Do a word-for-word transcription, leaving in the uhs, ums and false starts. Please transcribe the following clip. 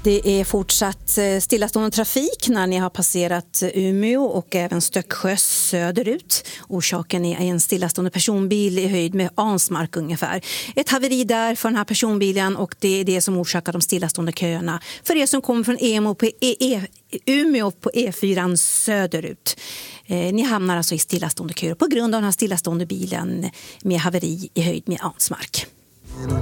Det är fortsatt stillastående trafik när ni har passerat Umeå och även Stöcksjö söderut. Orsaken är en stillastående personbil i höjd med Ansmark ungefär. Ett haveri där för den här personbilen och det är det som orsakar de stillastående köerna. För er som kommer från Emo på e- e- Umeå på E fyra söderut. Eh, ni hamnar alltså i stillastående köer på grund av den här stillastående bilen med haveri i höjd med Ansmark.